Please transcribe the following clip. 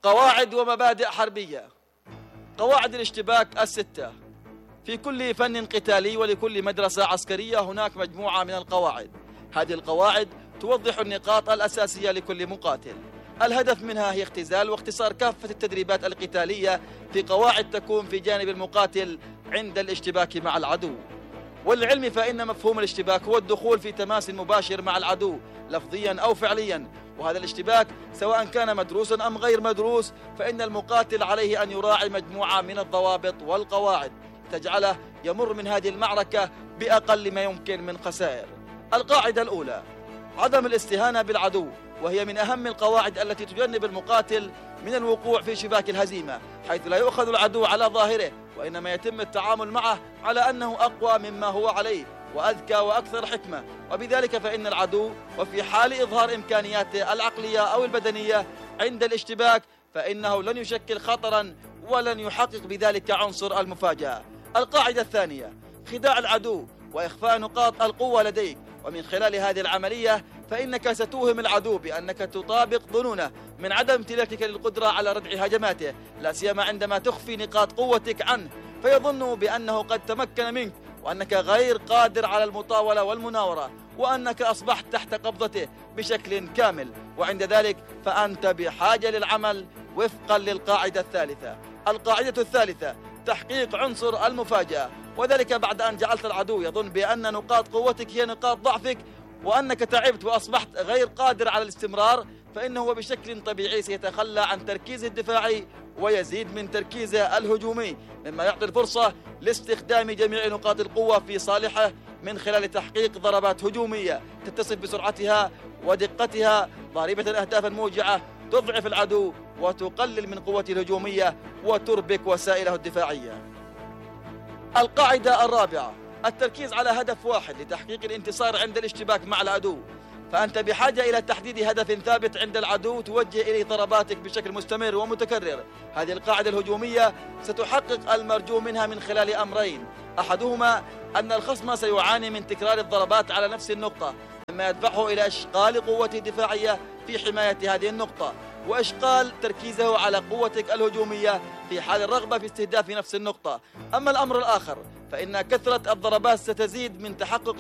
قواعد ومبادئ حربية. قواعد الاشتباك الستة. في كل فن قتالي ولكل مدرسة عسكرية هناك مجموعة من القواعد. هذه القواعد توضح النقاط الأساسية لكل مقاتل. الهدف منها هي اختزال واختصار كافة التدريبات القتالية في قواعد تكون في جانب المقاتل عند الاشتباك مع العدو. وللعلم فإن مفهوم الاشتباك هو الدخول في تماس مباشر مع العدو لفظيا أو فعليا، وهذا الاشتباك سواء كان مدروسا أم غير مدروس فإن المقاتل عليه أن يراعي مجموعة من الضوابط والقواعد تجعله يمر من هذه المعركة بأقل ما يمكن من خسائر. القاعدة الأولى: عدم الاستهانة بالعدو، وهي من أهم القواعد التي تجنب المقاتل من الوقوع في شباك الهزيمة، حيث لا يؤخذ العدو على ظاهره، وإنما يتم التعامل معه على أنه أقوى مما هو عليه وأذكى وأكثر حكمة. وبذلك فإن العدو وفي حال إظهار إمكانياته العقلية أو البدنية عند الاشتباك فإنه لن يشكل خطرا ولن يحقق بذلك عنصر المفاجأة. القاعدة الثانية: خداع العدو وإخفاء نقاط القوة لديك، ومن خلال هذه العملية فإنك ستوهم العدو بأنك تطابق ظنونه من عدم امتلاكك للقدرة على ردع هجماته، لا سيما عندما تخفي نقاط قوتك عنه، فيظن بأنه قد تمكن منك وأنك غير قادر على المطاولة والمناورة، وأنك أصبحت تحت قبضته بشكل كامل، وعند ذلك فأنت بحاجة للعمل وفقا للقاعدة الثالثة. القاعدة الثالثة: تحقيق عنصر المفاجأة، وذلك بعد أن جعلت العدو يظن بأن نقاط قوتك هي نقاط ضعفك وأنك تعبت وأصبحت غير قادر على الاستمرار، فإنه بشكل طبيعي سيتخلى عن تركيزه الدفاعي ويزيد من تركيزه الهجومي، مما يعطي الفرصة لاستخدام جميع نقاط القوة في صالحه من خلال تحقيق ضربات هجومية تتصف بسرعتها ودقتها، ضاربة أهدافا موجعة تضعف العدو وتقلل من قوته الهجومية وتربك وسائله الدفاعية. القاعدة الرابعة: التركيز على هدف واحد لتحقيق الانتصار عند الاشتباك مع العدو، فأنت بحاجة إلى تحديد هدف ثابت عند العدو توجه إليه ضرباتك بشكل مستمر ومتكرر. هذه القاعدة الهجومية ستحقق المرجو منها من خلال أمرين: أحدهما أن الخصم سيعاني من تكرار الضربات على نفس النقطة، مما يدفعه إلى إشغال قوته الدفاعية في حماية هذه النقطة، وإشغال تركيزه على قوتك الهجومية في حال الرغبة في استهداف نفس النقطة. أما الأمر الآخر فإن كثرة الضربات ستزيد من تحقق